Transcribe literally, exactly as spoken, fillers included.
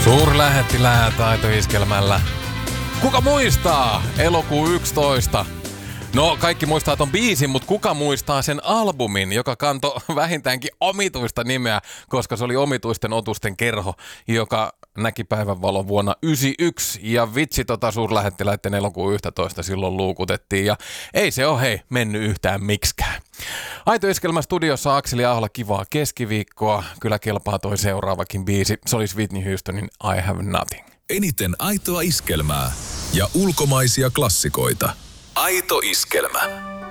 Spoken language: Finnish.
Suurlähettilään taitoiskelmällä. Kuka muistaa? Elokuu yksitoista. No, kaikki muistaa ton biisin, mutta kuka muistaa sen albumin, joka kantoi vähintäänkin omituista nimeä, koska se oli omituisten otusten kerho, joka näki päivänvalon vuonna yhdeksänkymmentäyksi. Ja vitsi, tota suurlähettiläiden elokuu yksitoista silloin luukutettiin. Ja ei se ole hei mennyt yhtään miksikään. Aito Iskelmä studiossa Akseli Ahola, kivaa keskiviikkoa. Kyllä kelpaa toi seuraavakin biisi. Se olisi Whitney Houstonin I Have Nothing. Eniten aitoa iskelmää ja ulkomaisia klassikoita. Aito Iskelmä.